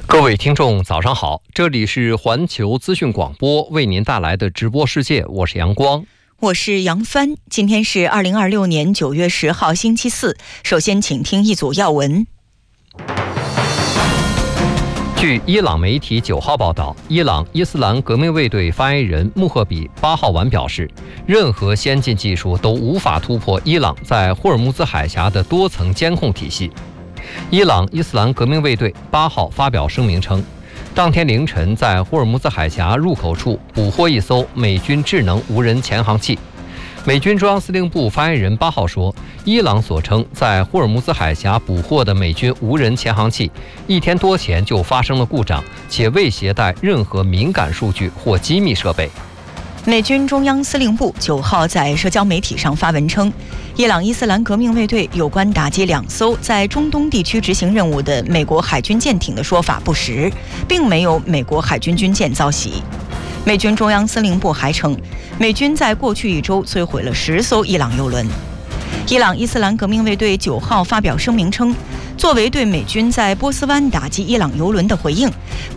各位听众早上好，这里是环球资讯广播为您带来的直播世界，我是阳光， 我是杨帆。今天是2026年9月10号星期四，首先请听一组要闻。 据伊朗媒体9号报道，伊朗伊斯兰革命卫队发言人穆赫比8号晚表示，任何先进技术都无法突破伊朗在霍尔木兹海峡的多层监控体系。伊朗伊斯兰革命卫队8号发表声明称，当天凌晨在霍尔木兹海峡入口处捕获一艘美军智能无人潜航器。美军中央司令部发言人8号说，伊朗所称在霍尔木兹海峡捕获的美军无人潜航器1天多前就发生了故障，且未携带任何敏感数据或机密设备。 美军中央司令部9号在社交媒体上发文称，伊朗伊斯兰革命卫队有关打击2艘在中东地区执行任务的美国海军舰艇的说法不实，并没有美国海军军舰遭袭。美军中央司令部还称，美军在过去1周摧毁了10艘伊朗油轮。伊朗伊斯兰革命卫队9号发表声明称，作为对美军在波斯湾打击伊朗油轮的回应，